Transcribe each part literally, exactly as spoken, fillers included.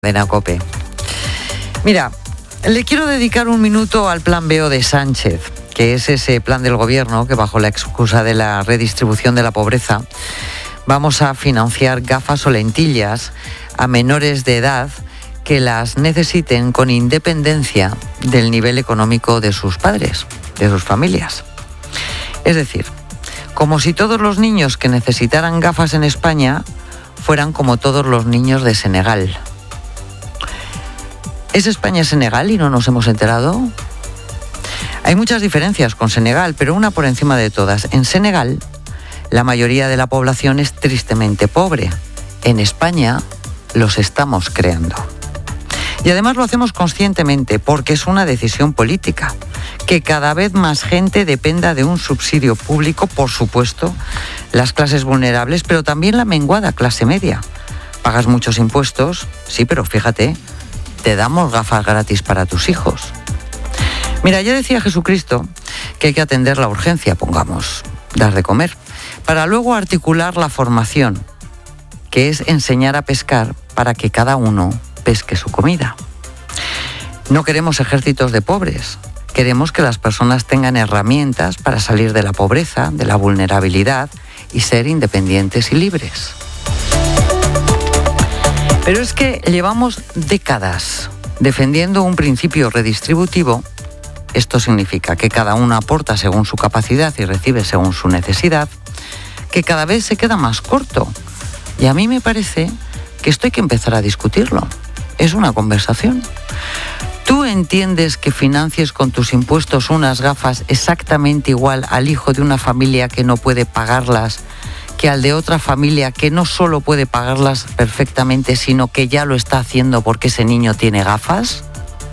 de COPE. Mira, le quiero dedicar un minuto al plan B O de Sánchez, que es ese plan del gobierno que bajo la excusa de la redistribución de la pobreza vamos a financiar gafas o lentillas a menores de edad que las necesiten con independencia del nivel económico de sus padres, de sus familias. Es decir, como si todos los niños que necesitaran gafas en España fueran como todos los niños de Senegal. ¿Es España Senegal y no nos hemos enterado? Hay muchas diferencias con Senegal, pero una por encima de todas. En Senegal, la mayoría de la población es tristemente pobre. En España, los estamos creando. Y además lo hacemos conscientemente, porque es una decisión política. Que cada vez más gente dependa de un subsidio público, por supuesto, las clases vulnerables, pero también la menguada clase media. Pagas muchos impuestos, sí, pero fíjate, te damos gafas gratis para tus hijos. Mira, ya decía Jesucristo que hay que atender la urgencia, pongamos, dar de comer, para luego articular la formación, que es enseñar a pescar para que cada uno pesque su comida. No queremos ejércitos de pobres, queremos que las personas tengan herramientas para salir de la pobreza, de la vulnerabilidad y ser independientes y libres. Pero es que llevamos décadas defendiendo un principio redistributivo. Esto significa que cada uno aporta según su capacidad y recibe según su necesidad, que cada vez se queda más corto. Y a mí me parece que esto hay que empezar a discutirlo. Es una conversación. ¿Tú entiendes que financies con tus impuestos unas gafas exactamente igual al hijo de una familia que no puede pagarlas que al de otra familia que no solo puede pagarlas perfectamente, sino que ya lo está haciendo porque ese niño tiene gafas?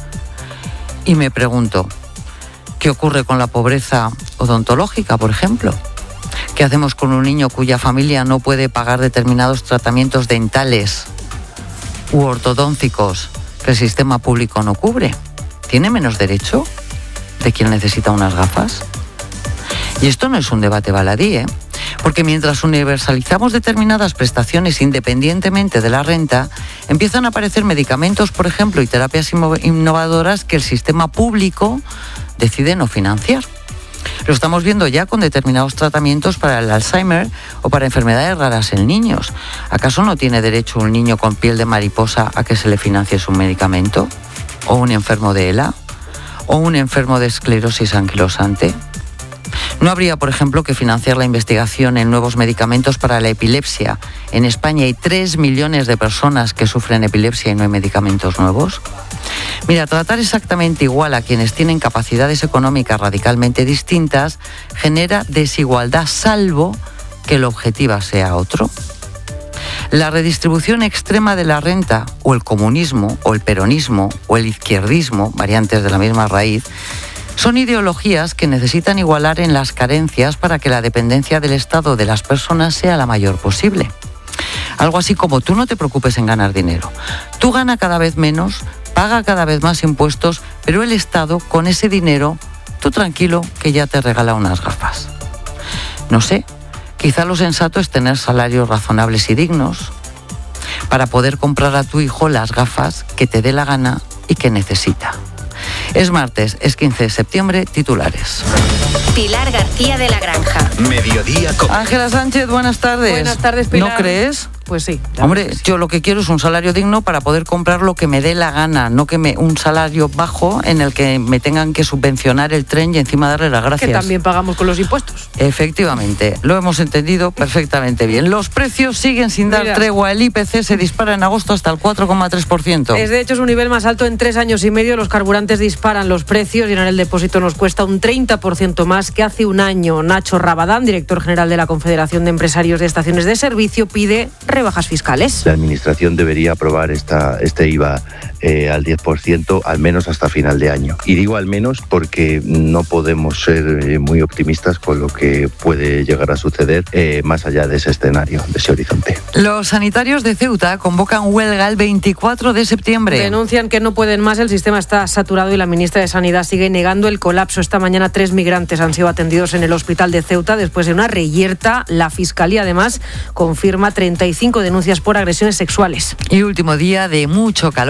Y me pregunto, ¿qué ocurre con la pobreza odontológica, por ejemplo? ¿Qué hacemos con un niño cuya familia no puede pagar determinados tratamientos dentales u ortodónticos que el sistema público no cubre? ¿Tiene menos derecho de quien necesita unas gafas? Y esto no es un debate baladí, ¿eh? Porque mientras universalizamos determinadas prestaciones independientemente de la renta, empiezan a aparecer medicamentos, por ejemplo, y terapias innovadoras que el sistema público decide no financiar. Lo estamos viendo ya con determinados tratamientos para el Alzheimer o para enfermedades raras en niños. ¿Acaso no tiene derecho un niño con piel de mariposa a que se le financie su medicamento? ¿O un enfermo de ELA? ¿O un enfermo de esclerosis anquilosante? ¿No habría, por ejemplo, que financiar la investigación en nuevos medicamentos para la epilepsia? En España hay tres millones de personas que sufren epilepsia y no hay medicamentos nuevos. Mira, tratar exactamente igual a quienes tienen capacidades económicas radicalmente distintas genera desigualdad, salvo que el objetivo sea otro. La redistribución extrema de la renta, o el comunismo, o el peronismo, o el izquierdismo, variantes de la misma raíz, son ideologías que necesitan igualar en las carencias para que la dependencia del Estado de las personas sea la mayor posible. Algo así como: tú no te preocupes en ganar dinero. Tú gana cada vez menos, paga cada vez más impuestos, pero el Estado, con ese dinero, tú tranquilo que ya te regala unas gafas. No sé, quizá lo sensato es tener salarios razonables y dignos para poder comprar a tu hijo las gafas que te dé la gana y que necesita. Es martes, es quince de septiembre, titulares. Pilar García de la Granja. Mediodía Cope. Ángela Sánchez, buenas tardes. Buenas tardes, Pilar. ¿No crees? Pues sí. Hombre, sí. yo lo que quiero es un salario digno para poder comprar lo que me dé la gana, no que me un salario bajo en el que me tengan que subvencionar el tren y encima darle las gracias. Que también pagamos con los impuestos. Efectivamente, lo hemos entendido perfectamente bien. Los precios siguen sin dar Mira. tregua. El I P C se dispara en agosto hasta el cuatro coma tres por ciento. Es de hecho su nivel más alto en tres años y medio. Los carburantes disparan los precios y en el depósito nos cuesta un treinta por ciento más que hace un año. Nacho Rabadán, director general de la Confederación de Empresarios de Estaciones de Servicio, pide rebajas fiscales. La Administración debería aprobar esta, este I V A eh, al diez por ciento, al menos hasta final de año. Y digo al menos porque no podemos ser eh, muy optimistas con lo que puede llegar a suceder eh, más allá de ese escenario, de ese horizonte. Los sanitarios de Ceuta convocan huelga el veinticuatro de septiembre. Denuncian que no pueden más, el sistema está saturado y la ministra de Sanidad sigue negando el colapso. Esta mañana tres migrantes han sido atendidos en el hospital de Ceuta después de una reyerta. La Fiscalía además confirma treinta y cinco cinco denuncias por agresiones sexuales. Y último día de mucho calor.